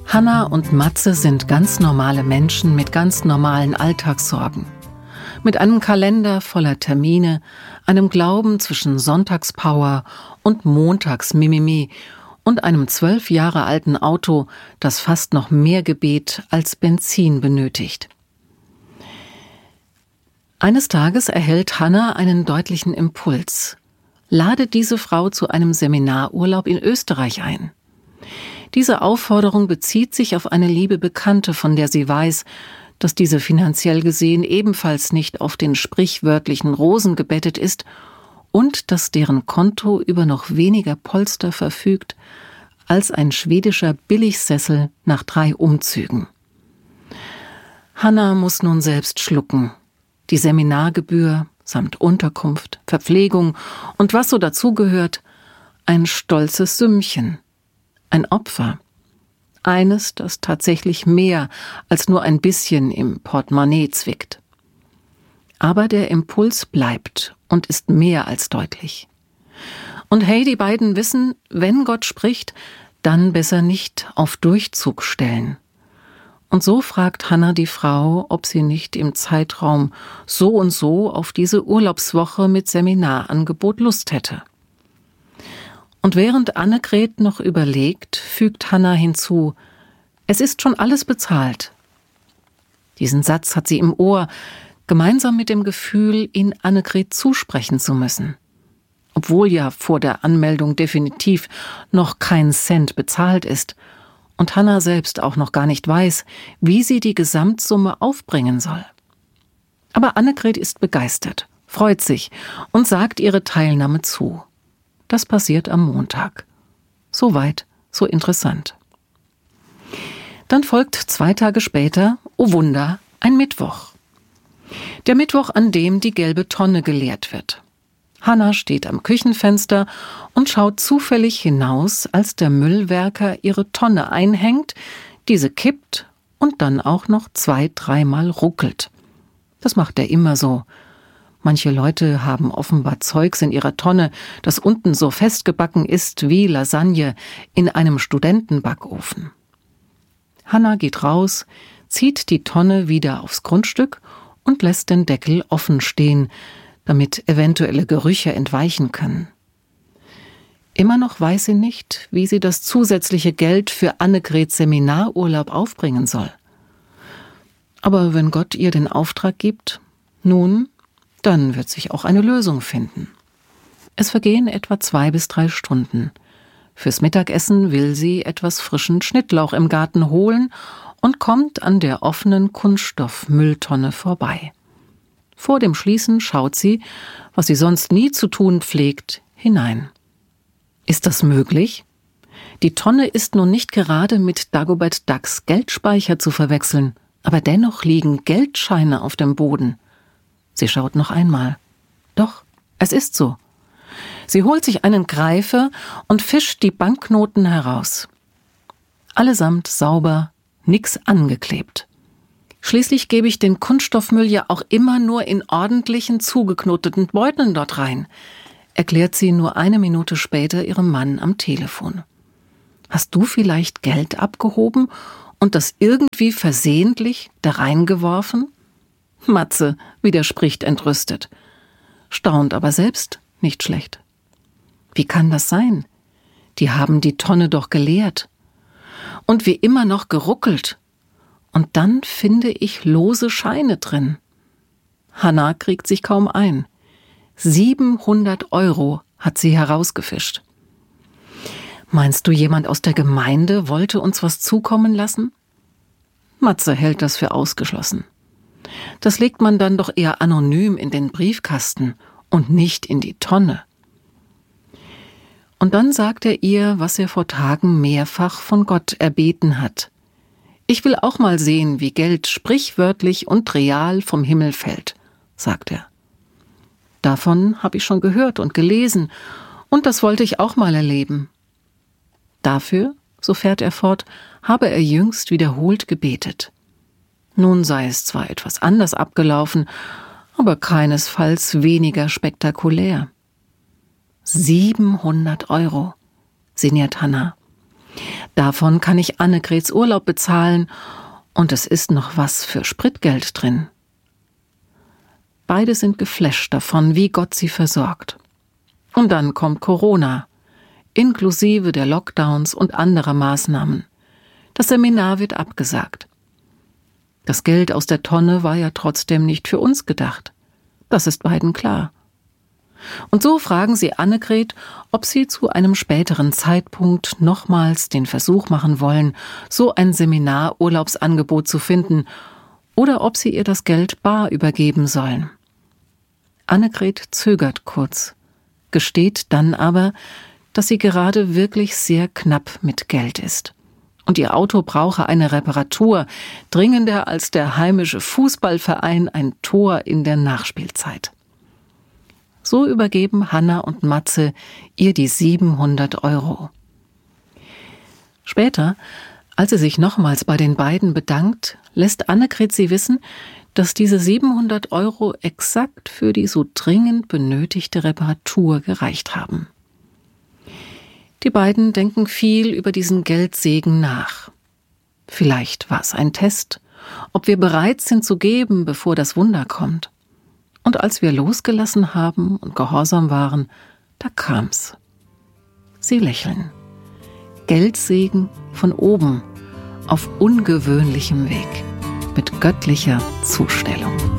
Hanna und Matze sind ganz normale Menschen mit ganz normalen Alltagssorgen. Mit einem Kalender voller Termine, einem Glauben zwischen Sonntagspower und Montagsmimimi und einem 12 Jahre alten Auto, das fast noch mehr Gebet als Benzin benötigt. Eines Tages erhält Hanna einen deutlichen Impuls. Lade diese Frau zu einem Seminarurlaub in Österreich ein. Diese Aufforderung bezieht sich auf eine liebe Bekannte, von der sie weiß, dass diese finanziell gesehen ebenfalls nicht auf den sprichwörtlichen Rosen gebettet ist und dass deren Konto über noch weniger Polster verfügt als ein schwedischer Billigsessel nach 3 Umzügen. Hanna muss nun selbst schlucken. Die Seminargebühr samt Unterkunft, Verpflegung und was so dazugehört, ein stolzes Sümmchen. Ein Opfer. Eines, das tatsächlich mehr als nur ein bisschen im Portemonnaie zwickt. Aber der Impuls bleibt und ist mehr als deutlich. Und hey, die beiden wissen, wenn Gott spricht, dann besser nicht auf Durchzug stellen. Und so fragt Hanna die Frau, ob sie nicht im Zeitraum so und so auf diese Urlaubswoche mit Seminarangebot Lust hätte. Und während Annegret noch überlegt, fügt Hanna hinzu, es ist schon alles bezahlt. Diesen Satz hat sie im Ohr, gemeinsam mit dem Gefühl, ihn Annegret zusprechen zu müssen. Obwohl ja vor der Anmeldung definitiv noch kein Cent bezahlt ist und Hanna selbst auch noch gar nicht weiß, wie sie die Gesamtsumme aufbringen soll. Aber Annegret ist begeistert, freut sich und sagt ihre Teilnahme zu. Das passiert am Montag. Soweit, so interessant. Dann folgt 2 Tage später, oh Wunder, ein Mittwoch. Der Mittwoch, an dem die gelbe Tonne geleert wird. Hanna steht am Küchenfenster und schaut zufällig hinaus, als der Müllwerker ihre Tonne einhängt, diese kippt und dann auch noch 2-3 Mal ruckelt. Das macht er immer so. Manche Leute haben offenbar Zeugs in ihrer Tonne, das unten so festgebacken ist wie Lasagne in einem Studentenbackofen. Hanna geht raus, zieht die Tonne wieder aufs Grundstück und lässt den Deckel offen stehen, damit eventuelle Gerüche entweichen können. Immer noch weiß sie nicht, wie sie das zusätzliche Geld für Annegrets Seminarurlaub aufbringen soll. Aber wenn Gott ihr den Auftrag gibt, nun, dann wird sich auch eine Lösung finden. Es vergehen etwa 2 bis 3 Stunden. Fürs Mittagessen will sie etwas frischen Schnittlauch im Garten holen und kommt an der offenen Kunststoffmülltonne vorbei. Vor dem Schließen schaut sie, was sie sonst nie zu tun pflegt, hinein. Ist das möglich? Die Tonne ist nun nicht gerade mit Dagobert Ducks Geldspeicher zu verwechseln, aber dennoch liegen Geldscheine auf dem Boden. Sie schaut noch einmal. Doch, es ist so. Sie holt sich einen Greifer und fischt die Banknoten heraus. Allesamt sauber, nix angeklebt. Schließlich gebe ich den Kunststoffmüll ja auch immer nur in ordentlichen, zugeknoteten Beuteln dort rein, erklärt sie nur 1 Minute später ihrem Mann am Telefon. Hast du vielleicht Geld abgehoben und das irgendwie versehentlich da reingeworfen? Matze widerspricht entrüstet, staunt aber selbst nicht schlecht. Wie kann das sein? Die haben die Tonne doch geleert. Und wie immer noch geruckelt. Und dann finde ich lose Scheine drin. Hanna kriegt sich kaum ein. 700 € hat sie herausgefischt. Meinst du, jemand aus der Gemeinde wollte uns was zukommen lassen? Matze hält das für ausgeschlossen. Das legt man dann doch eher anonym in den Briefkasten und nicht in die Tonne. Und dann sagt er ihr, was er vor Tagen mehrfach von Gott erbeten hat. Ich will auch mal sehen, wie Geld sprichwörtlich und real vom Himmel fällt, sagt er. Davon habe ich schon gehört und gelesen, und das wollte ich auch mal erleben. Dafür, so fährt er fort, habe er jüngst wiederholt gebetet. Nun sei es zwar etwas anders abgelaufen, aber keinesfalls weniger spektakulär. 700 €, sinniert Hanna. Davon kann ich Annegrets Urlaub bezahlen und es ist noch was für Spritgeld drin. Beide sind geflasht davon, wie Gott sie versorgt. Und dann kommt Corona, inklusive der Lockdowns und anderer Maßnahmen. Das Seminar wird abgesagt. Das Geld aus der Tonne war ja trotzdem nicht für uns gedacht. Das ist beiden klar. Und so fragen sie Annegret, ob sie zu einem späteren Zeitpunkt nochmals den Versuch machen wollen, so ein Seminarurlaubsangebot zu finden, oder ob sie ihr das Geld bar übergeben sollen. Annegret zögert kurz, gesteht dann aber, dass sie gerade wirklich sehr knapp mit Geld ist. Und ihr Auto brauche eine Reparatur, dringender als der heimische Fußballverein ein Tor in der Nachspielzeit. So übergeben Hanna und Matze ihr die 700 €. Später, als sie sich nochmals bei den beiden bedankt, lässt Annegret sie wissen, dass diese 700 € exakt für die so dringend benötigte Reparatur gereicht haben. Die beiden denken viel über diesen Geldsegen nach. Vielleicht war es ein Test, ob wir bereit sind zu geben, bevor das Wunder kommt. Und als wir losgelassen haben und gehorsam waren, da kam's. Sie lächeln. Geldsegen von oben, auf ungewöhnlichem Weg, mit göttlicher Zustellung.